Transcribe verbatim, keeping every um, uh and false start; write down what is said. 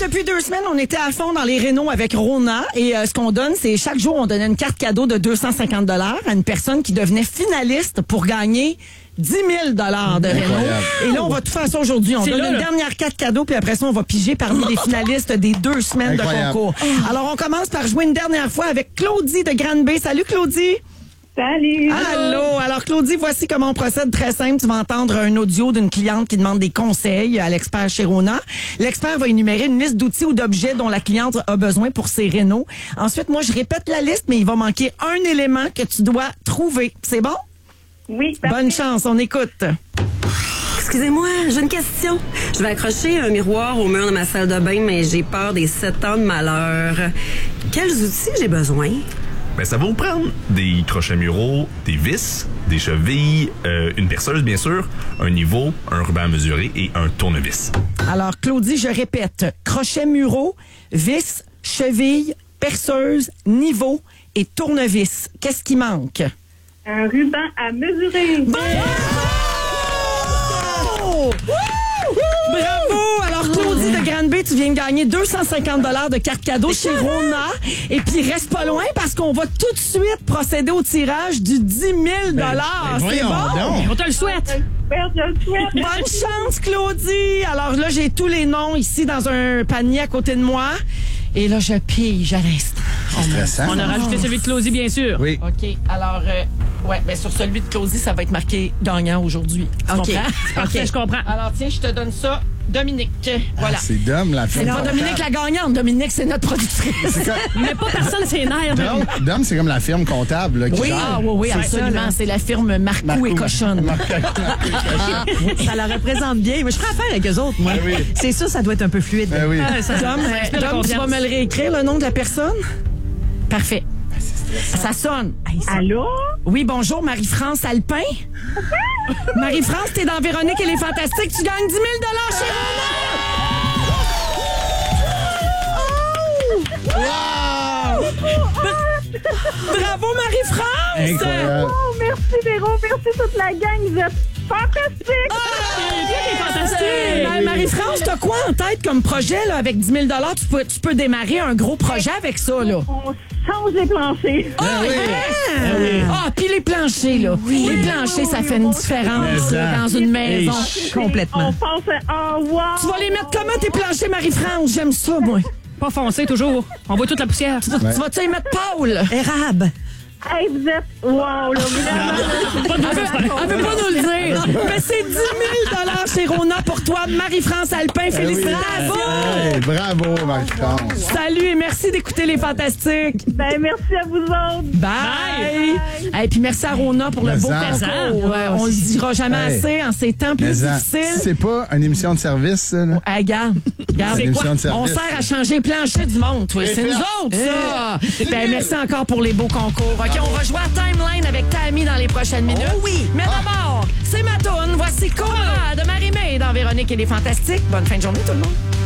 depuis deux semaines, on était à fond dans les rénaux avec Rona. Et euh, ce qu'on donne, c'est chaque jour, on donnait une carte cadeau de deux cent cinquante dollars à une personne qui devenait finaliste pour gagner dix mille dollars de Renault. Et là, on va tout faire ça aujourd'hui. On C'est donne là, une là. dernière carte cadeau, puis après ça, on va piger parmi les finalistes des deux semaines Incroyable. de concours. Alors, on commence par jouer une dernière fois avec Claudie de Grande-Bay. Salut, Claudie. Salut! Allô. Alors, Claudie, voici comment on procède. Très simple. Tu vas entendre un audio d'une cliente qui demande des conseils à l'expert chez Rona. L'expert va énumérer une liste d'outils ou d'objets dont la cliente a besoin pour ses rénaux. Ensuite, moi, je répète la liste, mais il va manquer un élément que tu dois trouver. C'est bon? Oui, Bonne chance. On écoute. Excusez-moi, j'ai une question. Je vais accrocher un miroir au mur de ma salle de bain, mais j'ai peur des sept ans de malheur. Quels outils j'ai besoin? Ben, ça va vous prendre des crochets muraux, des vis, des chevilles, euh, une perceuse, bien sûr, un niveau, un ruban à mesurer et un tournevis. Alors, Claudie, je répète. Crochet muraux, vis, cheville, perceuse, niveau et tournevis. Qu'est-ce qui manque? un ruban à mesurer. Bravo! Bravo! Alors, Claudie de Grande-Bay, tu viens de gagner deux cent cinquante dollars de carte cadeau chez Rona. Et puis, reste pas loin parce qu'on va tout de suite procéder au tirage du dix mille dollars. Ben, C'est voyons bon? donc. On te le souhaite. Super, je le souhaite. Bonne chance, Claudie! Alors là, j'ai tous les noms ici dans un panier à côté de moi. Et là, je pige à l'instant. Stressant. On a rajouté celui de Claudie, bien sûr. Oui. OK. Alors, euh, ouais, ben sur celui de Claudie, ça va être marqué gagnant aujourd'hui. Tu OK. comprends? Parfait, je comprends. Alors, tiens, je te donne ça. Dominique. Voilà. C'est Dom, la C'est fille. pas Dominique la gagnante. Dominique, c'est notre productrice. Mais pas personne ses nerfs. Dom, Dom, c'est comme la firme comptable là, qui Oui, gère. ah, oui, oui, C'est absolument. ça, là. C'est la firme Marcou Marcou. et Cochonne. Ça la représente bien. Moi, je ferais affaire avec eux autres, moi. Ben oui. C'est sûr, ça doit être un peu fluide. Ben oui. Ah, ça, Dom, ça euh, inspire la Dom, tu vas confiance. me le réécrire, le nom de la personne? Parfait. Ça sonne. Allô? Oui, bonjour, Marie-France Alpin. Marie-France, t'es dans Véronique et les Fantastiques. Tu gagnes dix mille dollars chez Rona. Bravo, Marie-France. Incroyable. Oh, merci, Véro. Merci toute la gang. Vous êtes fantastiques. Ben, Marie-France, t'as quoi en tête comme projet là, avec dix mille dollars? Tu peux, tu peux démarrer un gros projet avec ça, là. On change les planchers. Ah, hein? Ah, puis les planchers, là. Les planchers, ça fait une différence Mais là, ça. dans une maison. Complètement. On pense à... Oh, wow. Tu vas les mettre comment, tes planchers, Marie-France? J'aime ça, moi. Pas foncé, toujours. On voit toute la poussière. Tu vas-tu y mettre Paul? Érable. Hey, vous êtes... Wow, là, vraiment. Pas de mauvaise Elle veut pas nous le dire. Mais c'est dix mille dollars chez Rona pour toi, Marie-France Alpin. Félicitations. Hey, bravo, Marie-France. Salut et merci d'écouter les Fantastiques. Ben, merci à vous autres. Bye. Et puis merci à Rona pour le Mais beau en. concours. Ouais, on le dira jamais Hey. assez en ces temps plus Mais en, difficiles. c'est pas une émission de service, ça, là. Hey, regarde, regarde. C'est une émission de service. On sert à changer le plancher du monde, toi. C'est nous autres, ça. Ben, merci encore pour les beaux concours. OK, on va jouer à Timeline avec Tammy dans les prochaines minutes. Oh oui. Mais d'abord, c'est ma toune. Voici Cora de Marie-Mé dans Véronique et les Fantastiques. Bonne fin de journée, tout le monde.